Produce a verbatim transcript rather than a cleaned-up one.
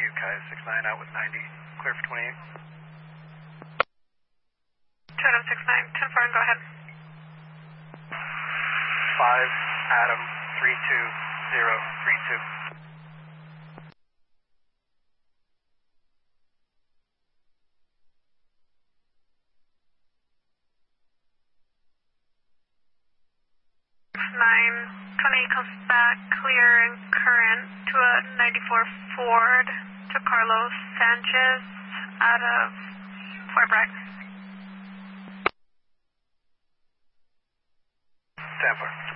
you, Kai six nine out with ninety, clear for twenty-eight. Chatham six nine, ten four, and go ahead. five, Adam, three two zero three two. nine, twenty-eight comes back, clear and current to a ninety-four Ford to Carlos Sanchez out of Fort Bragg. ten four.